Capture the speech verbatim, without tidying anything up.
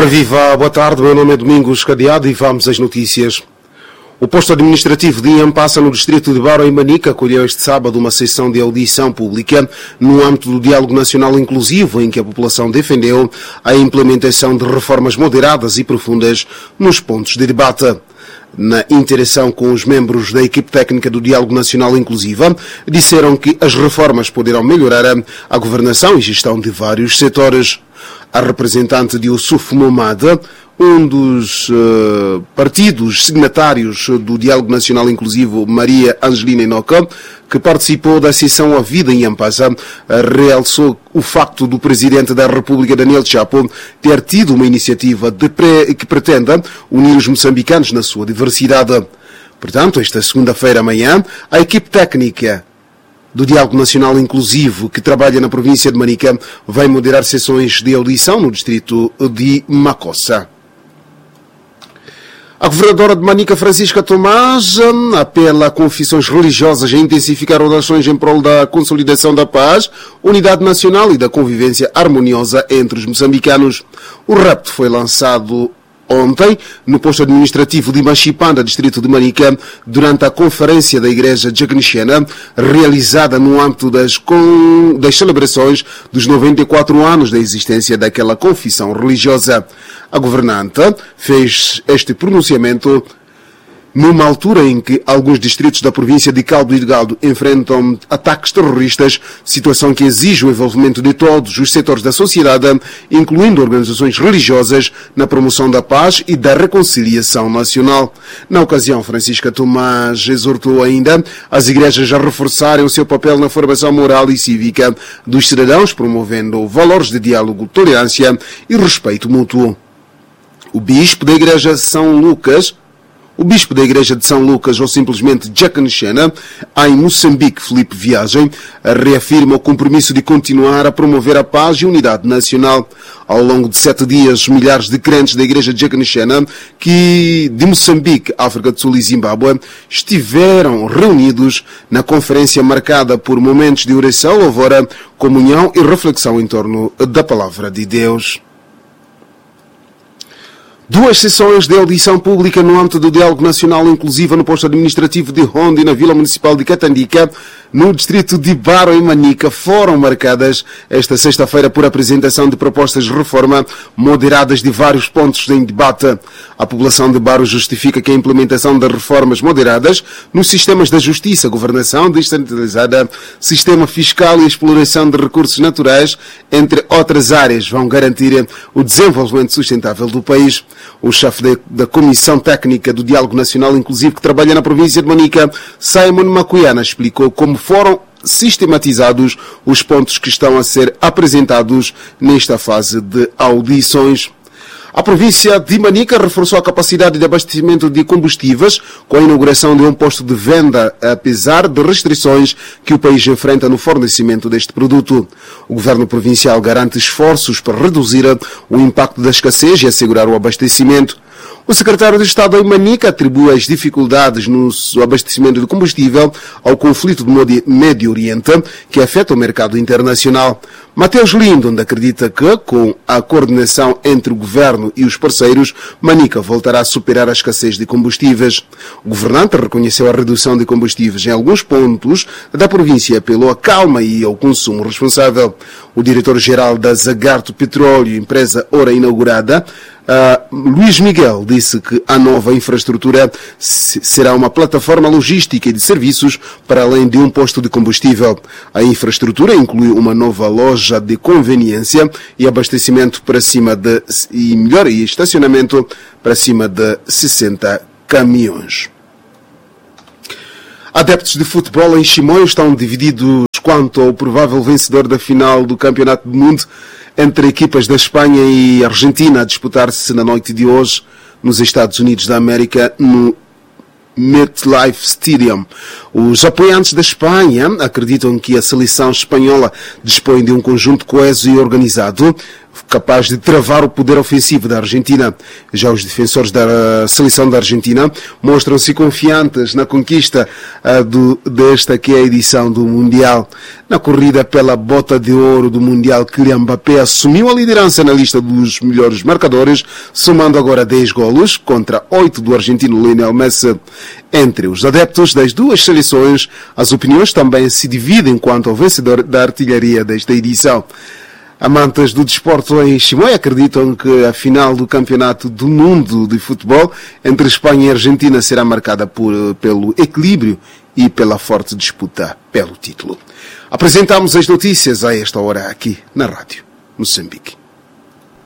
Ora viva, boa tarde, meu nome é Domingos Cadeado e vamos às notícias. O posto administrativo de Inhampassa, no distrito de Barra e Manica, acolheu este sábado uma sessão de audição pública no âmbito do Diálogo Nacional Inclusivo, em que a população defendeu a implementação de reformas moderadas e profundas nos pontos de debate. Na interação com os membros da equipe técnica do Diálogo Nacional Inclusivo, disseram que as reformas poderão melhorar a governação e gestão de vários setores. A representante de Yusuf Momad, um dos uh, partidos signatários do Diálogo Nacional Inclusivo, Maria Angelina Inoca, que participou da sessão A Vida em Inhampassa, uh, realçou o facto do Presidente da República, Daniel Chapo, ter tido uma iniciativa de pre que pretenda unir os moçambicanos na sua diversidade. Portanto, esta segunda-feira amanhã, a equipe técnica do Diálogo Nacional Inclusivo, que trabalha na província de Manica, vai moderar sessões de audição no distrito de Macossa. A governadora de Manica, Francisca Tomás, apela a confissões religiosas a intensificar orações em prol da consolidação da paz, unidade nacional e da convivência harmoniosa entre os moçambicanos. O rapto foi lançado ontem, no posto administrativo de Machipanda, distrito de Manica, durante a conferência da Igreja Jacnichena, realizada no âmbito das, com... das celebrações dos noventa e quatro anos da existência daquela confissão religiosa. A governante fez este pronunciamento numa altura em que alguns distritos da província de Cabo Delgado enfrentam ataques terroristas, situação que exige o envolvimento de todos os setores da sociedade, incluindo organizações religiosas, na promoção da paz e da reconciliação nacional. Na ocasião, Francisca Tomás exortou ainda as igrejas a reforçarem o seu papel na formação moral e cívica dos cidadãos, promovendo valores de diálogo, tolerância e respeito mútuo. O bispo da Igreja São Lucas, O bispo da Igreja de São Lucas, ou simplesmente Jacnichena, em Moçambique, Filipe Viagem, reafirma o compromisso de continuar a promover a paz e a unidade nacional. Ao longo de sete dias, milhares de crentes da Igreja de Jacnichena, que de Moçambique, África do Sul e Zimbábue, estiveram reunidos na conferência marcada por momentos de oração, louvor, comunhão e reflexão em torno da Palavra de Deus. Duas sessões de audição pública no âmbito do Diálogo Nacional Inclusivo no posto administrativo de Hondi, na Vila Municipal de Catandica, no distrito de Barra e Manica, foram marcadas esta sexta-feira por apresentação de propostas de reforma moderadas de vários pontos em debate. A população de Barra justifica que a implementação das reformas moderadas nos sistemas da justiça, governação descentralizada, sistema fiscal e exploração de recursos naturais, entre outras áreas, vão garantir o desenvolvimento sustentável do país. O chefe de, da Comissão Técnica do Diálogo Nacional Inclusivo, que trabalha na província de Manica, Simon Macuiana, explicou como foram sistematizados os pontos que estão a ser apresentados nesta fase de audições. A província de Manica reforçou a capacidade de abastecimento de combustíveis com a inauguração de um posto de venda, apesar de restrições que o país enfrenta no fornecimento deste produto. O governo provincial garante esforços para reduzir o impacto da escassez e assegurar o abastecimento. O secretário de Estado em Manica atribui as dificuldades no abastecimento de combustível ao conflito do Médio Oriente, que afeta o mercado internacional. Mateus Lindon acredita que, com a coordenação entre o governo e os parceiros, Manica voltará a superar a escassez de combustíveis. O governante reconheceu a redução de combustíveis em alguns pontos da província, apelou à calma e ao consumo responsável. O diretor-geral da Zagarto Petróleo, empresa ora inaugurada, Uh, Luís Miguel, disse que a nova infraestrutura será uma plataforma logística e de serviços para além de um posto de combustível. A infraestrutura inclui uma nova loja de conveniência e abastecimento para cima de, e melhor, e estacionamento para cima de sessenta caminhões. Adeptos de futebol em Chimoio estão divididos quanto ao provável vencedor da final do Campeonato do Mundo entre equipas da Espanha e Argentina a disputar-se na noite de hoje nos Estados Unidos da América, no MetLife Stadium. Os apoiantes da Espanha acreditam que a seleção espanhola dispõe de um conjunto coeso e organizado, capaz de travar o poder ofensivo da Argentina. Já os defensores da seleção da Argentina mostram-se confiantes na conquista uh, do, desta que é a edição do Mundial. Na corrida pela bota de ouro do Mundial, Kylian Mbappé assumiu a liderança na lista dos melhores marcadores, somando agora dez golos contra oito do argentino Lionel Messi. Entre os adeptos das duas seleções, as opiniões também se dividem quanto ao vencedor da artilharia desta edição. Amantes do desporto em Chimoio acreditam que a final do Campeonato do Mundo de Futebol entre Espanha e Argentina será marcada por, pelo equilíbrio e pela forte disputa pelo título. Apresentamos as notícias a esta hora aqui na Rádio Moçambique.